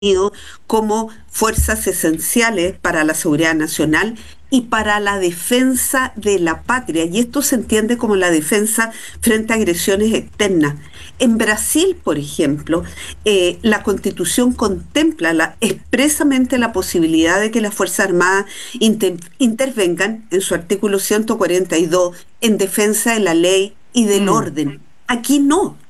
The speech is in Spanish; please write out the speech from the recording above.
Unidos como fuerzas esenciales para la seguridad nacional y para la defensa de la patria. Y esto se entiende como la defensa frente a agresiones externas. En Brasil, por ejemplo, la Constitución contempla expresamente la posibilidad de que las Fuerzas Armadas intervengan en su artículo 142 en defensa de la ley y del Mm, orden. Aquí no.